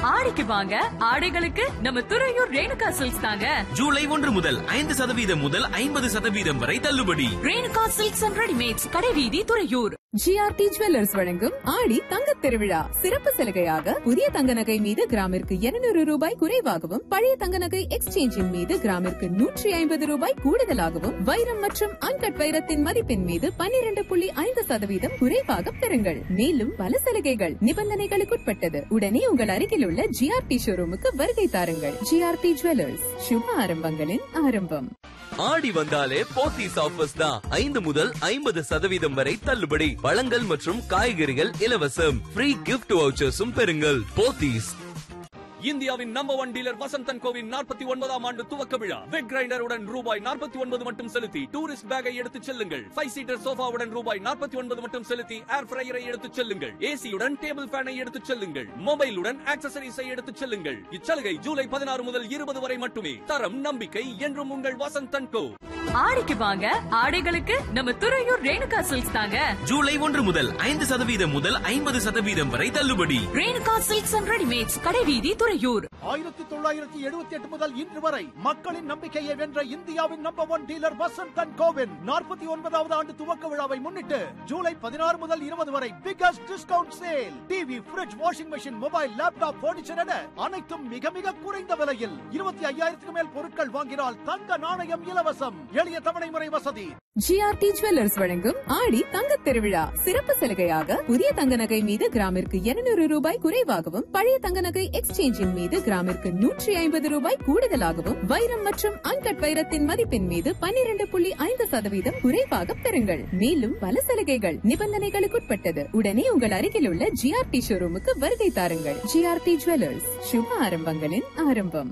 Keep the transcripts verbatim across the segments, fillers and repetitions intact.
ஆடிக்கு வாங்க, ஆடைகளுக்கு நம்ம துறையூர் ரேணுகா சில்க்ஸ் தாங்க. ஜூலை ஒன்று முதல் ஐந்து சதவீதம் முதல் ஐம்பது சதவீதம் வரை தள்ளுபடி. ரேணுகா சில்க்ஸ் அண்ட் ரெடிமேட்ஸ், கடைவீதி, துறையூர். ஜிஆர்டி ஜுவல்லர்ஸ் வழங்கும் ஆடி தங்கத் திருவிழா சிறப்பு சலுகையாக புதிய தங்க நகை மீது கிராமிற்கு இருநூறு ரூபாய் குறைவாகவும், பழைய தங்க நகை எக்ஸ்சேஞ்சின் மீது கிராமிற்கு நூற்றி ஐம்பது ரூபாய் கூடுதலாகவும், வைரம் மற்றும் அன்கட் வைரத்தின் மதிப்பின் மீது பன்னிரண்டு புள்ளி ஐந்து சதவீதம் குறைவாக பெறுங்கள். மேலும் பல சலுகைகள் நிபந்தனைகளுக்குட்பட்டது. உடனே உங்கள் அருகில் உள்ள ஜிஆர்டி ஷோரூமுக்கு வருகை தாருங்கள். ஜிஆர்டி ஜுவல்லர்ஸ், சுப ஆரம்பங்களின் ஆரம்பம். ஆடி வந்தாலே போத்தீஸ் ஆஃபர்ஸ் தான். ஐந்து முதல் ஐம்பது சதவீதம் வரை தள்ளுபடி. பழங்கள் மற்றும் காய்கறிகள் இலவசம். ஃப்ரீ கிஃப்ட் வவுச்சர்ஸும் பெறுங்கள். போத்தீஸ். இந்தியாவின் number one dealer Vasanthan CoWIN நாற்பத்தி ஒன்பதாம் ஆண்டு துவக்க விழா. வெட் கிரைண்டருடன் ரூபாய் நாற்பத்தி ஒன்பது மட்டும் செலுத்தி டூரிஸ்ட் பேக்கை எடுத்துச் செல்லுங்கள். ஃபைவ் சீட்டர் சோஃபாவுடன் ரூபாய் நாற்பத்தி ஒன்பது மட்டும் செலுத்தி ஏர் ஃப்ரையரை எடுத்துச் செல்லுங்கள். ஏசியுடன் டேபிள் ஃபேனை எடுத்துச் செல்லுங்கள். மொபைலுடன் ஆக்சசரிஸை எடுத்துச் செல்லுங்கள். இச்சலுகை ஜூலை பதினாறு முதல் இருபது வரை மட்டுமே. தரம், நம்பிக்கை என்றும் உங்கள் வசந்தன் கோ. ஆடிக்கு வாங்க, ஆடைகளுக்கு நம்ம துறையூர் ரேணுகா சில்க்ஸ் தாங்க. ஜூலை ஒன்று முதல் ஐந்து சதவீதம் முதல் ஐம்பது சதவீதம் வரை தள்ளுபடி. ரேணுகா சில்க்ஸ் அண்ட் ரெடிமேட்ஸ், கடைவீதி, துறையூர். ஆயிரத்தி தொள்ளாயிரத்தி எழுபத்தி எட்டு முதல் இன்று வரை மக்களின் நம்பிக்கையை வென்ற இந்தியாவின் number one dealer Vasanthan CoWIN நாற்பத்தி ஒன்பதாவது ஆண்டு துவக்க விழாவை முன்னிட்டு ஜூலை பதினாறு முதல் இருபது வரை biggest discount sale. TV, fridge, washing machine, mobile, laptop, furniture என அனைத்தும் மிக மிக குறைந்த விலையில். இருபத்தி ஐயாயிரத்துக்கு மேல் பொருட்கள் வாங்கினால் தங்க நாணயம் இலவசம். எளிய தவணை முறை வசதி. ஜிஆர்டி ஜுவல்லர்ஸ் வழங்கும் ஆடி தங்கத் திருவிழா சிறப்பு சலுகையாக புதிய தங்க நகை மீது கிராமிற்கு இருநூறு ரூபாய் குறைவாகவும், பழைய தங்க நகை எக்ஸ்சேஞ்சின் மீது கிராமிற்கு நூற்றி ஐம்பது ரூபாய் கூடுதலாகவும், வைரம் மற்றும் அன்கட் வைரத்தின் மதிப்பின் மீது பன்னிரண்டு புள்ளி ஐந்து சதவீதம் குறைவாக பெறுங்கள். மேலும் பல சலுகைகள் நிபந்தனைகளுக்குட்பட்டது. உடனே உங்கள் அருகில் உள்ள ஜிஆர்டி ஷோரூமுக்கு வருகை தாருங்கள். ஜிஆர்டி ஜுவல்லர்ஸ், சுப ஆரம்பங்களின் ஆரம்பம்.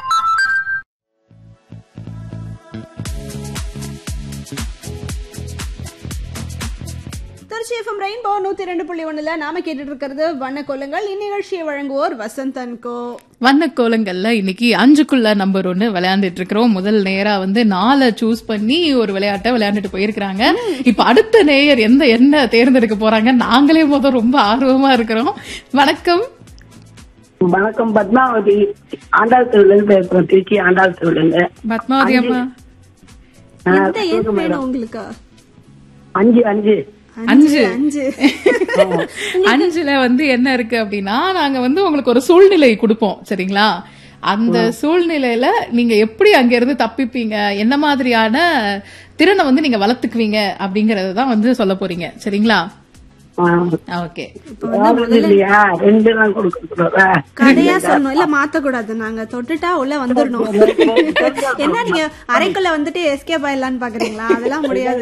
திருச்சி எஃப்எம் ரெயின்போ நூத்தி ரெண்டு புள்ளி ஒண்ணுல நாம கேட்டுட்டு இருக்கிறது வண்ணக்கோலங்கள். இந்நிகழ்ச்சியை வழங்குவோர் வசந்தன் கோ. வண்ணக்கோலங்கள்ல இன்னைக்கு அஞ்சுக்குள்ள நம்பர் ஒன்னு விளையாண்டுட்டு இருக்கிறோம். முதல் நேரா வந்து நாலு சூஸ் பண்ணி ஒரு விளையாட்டை விளையாண்டுட்டு போயிருக்காங்க. இப்ப அடுத்த நேயர் எந்த என்ன தேர்ந்தெடுக்க போறாங்க நாங்களே முதல் ரொம்ப ஆர்வமா இருக்கிறோம். வணக்கம். வணக்கம், பத்மாவதி. ஆண்டாள் திருவிழா பேசுறோம். திருச்சி ஆண்டாள் திருவிழா. பத்மாவதி அம்மா, உங்களுக்கு அஞ்சு அஞ்சு அஞ்சு அஞ்சு அஞ்சுல வந்து என்ன இருக்கு அப்படின்னா, நாங்க வந்து உங்களுக்கு ஒரு சூழ்நிலை கொடுப்போம், சரிங்களா? அந்த சூழ்நிலையில நீங்க எப்படி அங்க இருந்து தப்பிப்பீங்க, என்ன மாதிரியான திறனை வந்து நீங்க வளர்த்துக்குவீங்க அப்படிங்கறதான் வந்து சொல்ல போறீங்க, சரிங்களா? ஓகே. கதையா சொல்லணும், இல்ல மாத்த கூடாது. நாங்க தொட்டுட்டா உள்ள வந்துடணும். என்ன நீங்க அறைக்குள்ள வந்துட்டு எஸ்கேப் ஆயிடலான்னு பாக்குறீங்களா? அதெல்லாம் முடியாது.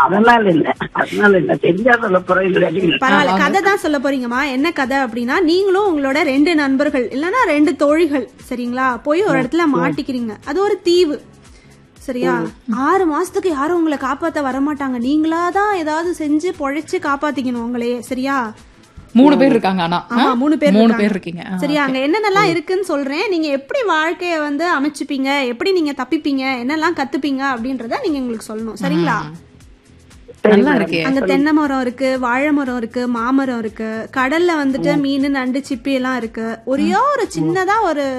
பரவாயில்ல, கதை தான் சொல்ல போறீங்கம்மா. என்ன கதை அப்படின்னா, நீங்களும் உங்களோட ரெண்டு நண்பர்கள் இல்லன்னா ரெண்டு தோழிகள், சரிங்களா, போய் ஒரு இடத்துல மாட்டிக்கிறீங்க. அது ஒரு தீவு, சரியா? ஆறு மாசத்துக்கு யாரும் உங்களை காப்பாத்த வரமாட்டாங்க. நீங்களாதான் ஏதாவது செஞ்சு பொழைச்சு காப்பாத்திக்கணும் உங்களையே, சரியா? மூணு பேர் இருக்காங்க. ஆனா மூணு பேர் மூணு பேர் இருக்கீங்க, சரியா? அங்க என்னென்னலாம் இருக்குன்னு சொல்றேன். நீங்க எப்படி வாழ்க்கைய வந்து அமைச்சுப்பீங்க, எப்படி நீங்க தப்பிப்பீங்க, என்னெல்லாம் கத்துப்பீங்க அப்படின்றத நீங்க எங்களுக்கு சொல்லணும், சரிங்களா? நல்லா இருக்கு. அங்க தென்னை மரம் இருக்கு, வாழை மரம் இருக்கு, மாமரம் இருக்கு, கடல்ல வந்துட்டு மீன், நண்டு, சிப்பி எல்லாம் இருக்கு. ஒரே ஒரு சின்னதா ஒரு